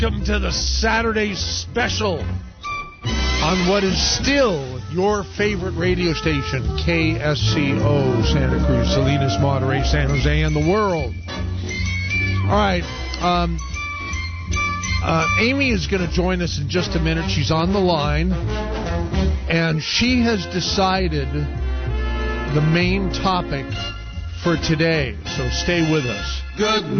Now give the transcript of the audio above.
Welcome to the Saturday special on what is still your favorite radio station, KSCO, Santa Cruz, Salinas, Monterey, San Jose, and the world. All right. Amy is going to join us in just a minute. She's on the line, and she has decided the main topic for today, so stay with us. Good